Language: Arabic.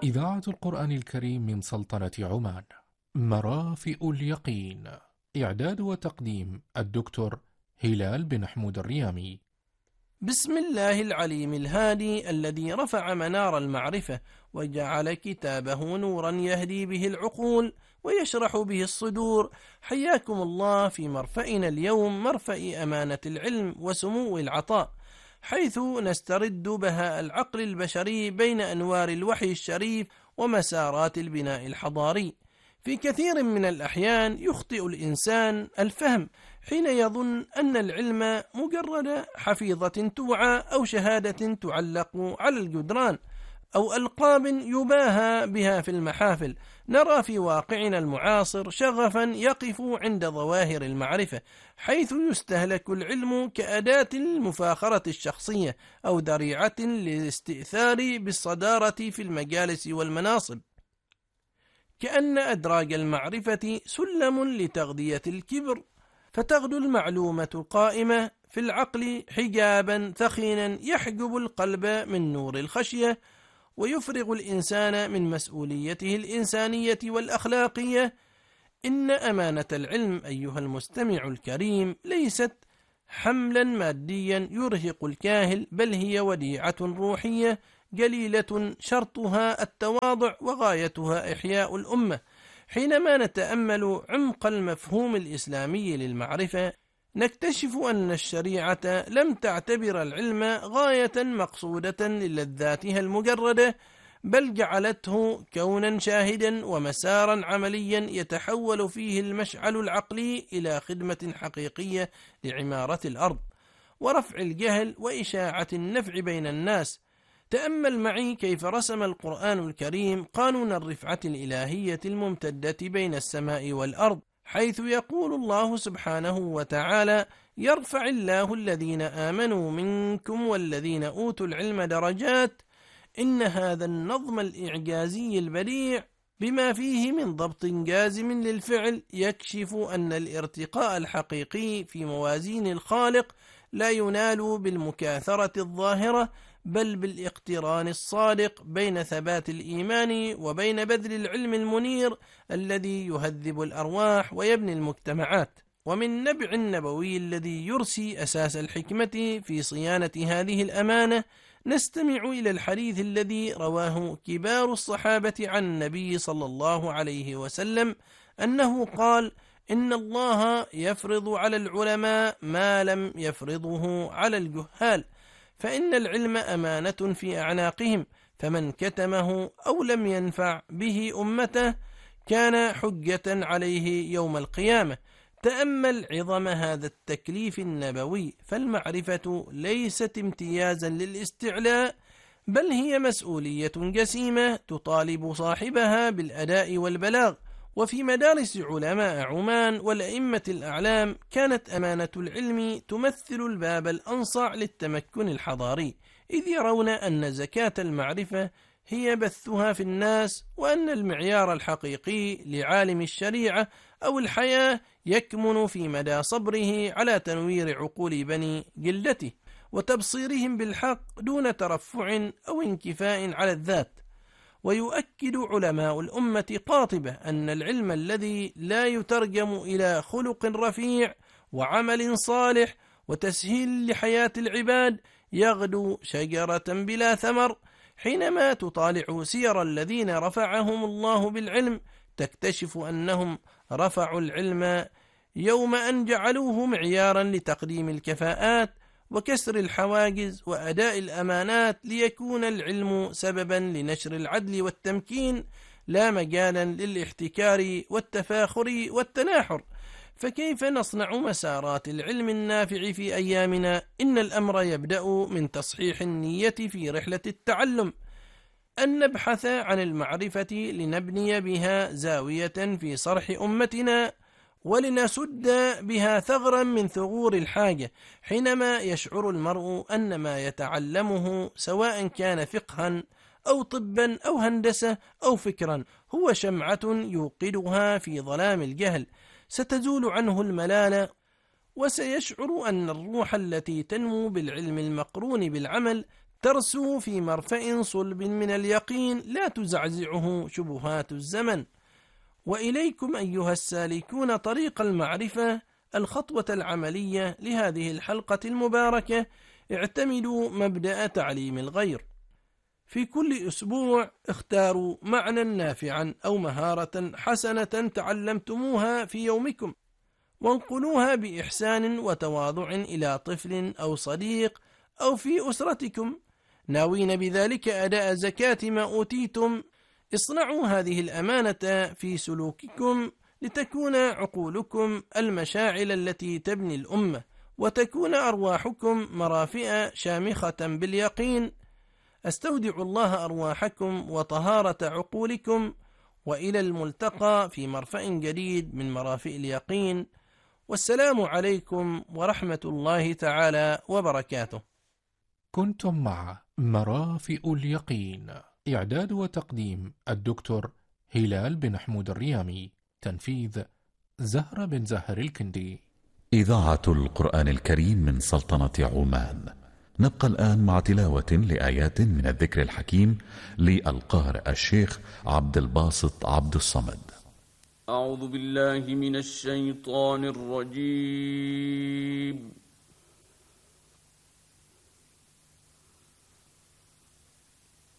إذاعة القرآن الكريم من سلطنة عمان. مرافئ اليقين. إعداد وتقديم الدكتور هلال بن حمود الريامي. بسم الله العليم الهادي الذي رفع منار المعرفة وجعل كتابه نورا يهدي به العقول ويشرح به الصدور. حياكم الله في مرفئنا اليوم، مرفئ أمانة العلم وسمو العطاء، حيث نسترد بهاء العقل البشري بين أنوار الوحي الشريف ومسارات البناء الحضاري. في كثير من الأحيان يخطئ الإنسان الفهم حين يظن أن العلم مجرد حفيظة توعى أو شهادة تعلق على الجدران أو ألقاب يباهى بها في المحافل. نرى في واقعنا المعاصر شغفا يقف عند ظواهر المعرفة، حيث يستهلك العلم كأداة المفاخرة الشخصية أو ذريعة للاستئثار بالصدارة في المجالس والمناصب، كأن أدراج المعرفة سلم لتغذية الكبر، فتغدو المعلومة قائمة في العقل حجابا ثخينا يحجب القلب من نور الخشية، ويفرغ الإنسان من مسؤوليته الإنسانية والأخلاقية. إن أمانة العلم أيها المستمع الكريم ليست حملا ماديا يرهق الكاهل، بل هي وديعة روحية جليلة شرطها التواضع وغايتها إحياء الأمة. حينما نتأمل عمق المفهوم الإسلامي للمعرفة نكتشف أن الشريعة لم تعتبر العلم غاية مقصودة للذاتها المجردة، بل جعلته كونا شاهدا ومسارا عمليا يتحول فيه المشعل العقلي إلى خدمة حقيقية لعمارة الأرض ورفع الجهل وإشاعة النفع بين الناس. تأمل معي كيف رسم القرآن الكريم قانون الرفعة الإلهية الممتدة بين السماء والأرض، حيث يقول الله سبحانه وتعالى: يرفع الله الذين آمنوا منكم والذين أوتوا العلم درجات. إن هذا النظم الإعجازي البديع بما فيه من ضبط جازم للفعل يكشف أن الارتقاء الحقيقي في موازين الخالق لا ينال بالمكاثرة الظاهرة، بل بالاقتران الصادق بين ثبات الإيمان وبين بذل العلم المنير الذي يهذب الأرواح ويبني المجتمعات. ومن نبع النبوي الذي يرسي أساس الحكمة في صيانة هذه الأمانة نستمع إلى الحديث الذي رواه كبار الصحابة عن النبي صلى الله عليه وسلم أنه قال: إن الله يفرض على العلماء ما لم يفرضه على الجهال، فإن العلم أمانة في أعناقهم، فمن كتمه أو لم ينفع به أمته كان حجة عليه يوم القيامة. تأمل عظم هذا التكليف النبوي، فالمعرفة ليست امتيازا للاستعلاء، بل هي مسؤولية جسيمة تطالب صاحبها بالأداء والبلاغ. وفي مدارس علماء عمان والأئمة الأعلام كانت أمانة العلم تمثل الباب الأنصع للتمكن الحضاري، إذ يرون أن زكاة المعرفة هي بثها في الناس، وأن المعيار الحقيقي لعالم الشريعة أو الحياة يكمن في مدى صبره على تنوير عقول بني جلدته وتبصيرهم بالحق دون ترفع أو انكفاء على الذات. ويؤكد علماء الأمة قاطبة أن العلم الذي لا يترجم إلى خلق رفيع وعمل صالح وتسهيل لحياة العباد يغدو شجرة بلا ثمر. حينما تطالع سير الذين رفعهم الله بالعلم تكتشف أنهم رفعوا العلم يوم أن جعلوه معيارا لتقديم الكفاءات وكسر الحواجز وأداء الأمانات، ليكون العلم سببا لنشر العدل والتمكين، لا مجالا للاحتكار والتفاخر والتناحر. فكيف نصنع مسارات العلم النافع في أيامنا؟ إن الأمر يبدأ من تصحيح النية في رحلة التعلم، أن نبحث عن المعرفة لنبني بها زاوية في صرح أمتنا ولنسد بها ثغرا من ثغور الحاجة. حينما يشعر المرء أن ما يتعلمه سواء كان فقها أو طبا أو هندسة أو فكرا هو شمعة يوقدها في ظلام الجهل، ستزول عنه الملالة، وسيشعر أن الروح التي تنمو بالعلم المقرون بالعمل ترسو في مرفأ صلب من اليقين لا تزعزعه شبهات الزمن. وإليكم أيها السالكون طريق المعرفة الخطوة العملية لهذه الحلقة المباركة، اعتمدوا مبدأ تعليم الغير. في كل أسبوع اختاروا معنى نافعا أو مهارة حسنة تعلمتموها في يومكم، وانقلوها بإحسان وتواضع إلى طفل أو صديق أو في أسرتكم، ناوين بذلك أداء زكاة ما أوتيتم. اصنعوا هذه الأمانة في سلوككم لتكون عقولكم المشاعل التي تبني الأمة، وتكون أرواحكم مرافئ شامخة باليقين. أستودع الله أرواحكم وطهارة عقولكم، وإلى الملتقى في مرفأ جديد من مرافئ اليقين. والسلام عليكم ورحمة الله تعالى وبركاته. كنتم مع مرافئ اليقين، إعداد وتقديم الدكتور هلال بن حمود الريامي، تنفيذ زهرة بن زهر الكندي. إذاعة القرآن الكريم من سلطنة عمان. نبقى الآن مع تلاوة لآيات من الذكر الحكيم للقارئ الشيخ عبد الباسط عبد الصمد. أعوذ بالله من الشيطان الرجيم.